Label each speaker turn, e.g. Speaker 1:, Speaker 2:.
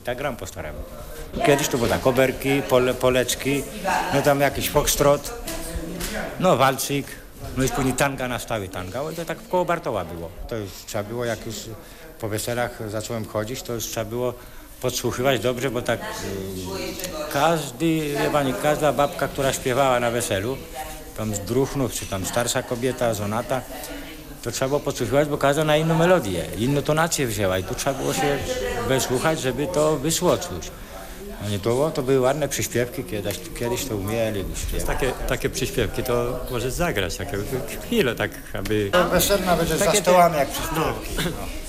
Speaker 1: Tak gram po staremu. Kiedyś to było tak, oberki, poleczki, no tam jakiś foxtrot, no walczyk, no i później tanga na stały tanga, i to tak koło Bartoła było. To już trzeba było, jak już po weselach zacząłem chodzić, to już trzeba było podsłuchiwać dobrze, bo tak każda babka, która śpiewała na weselu, tam z Druchnów, czy tam starsza kobieta, żonata, to trzeba było podsłuchiwać, bo każda na inną melodię, inną tonację wzięła i tu trzeba było się wysłuchać, żeby to wyszło coś. A nie to były ładne przyśpiewki, kiedyś to umieli śpiewać.
Speaker 2: Takie przyśpiewki to możesz zagrać, chwilę tak, aby...
Speaker 1: Weselna będzie za stołami jak przyśpiewki. No.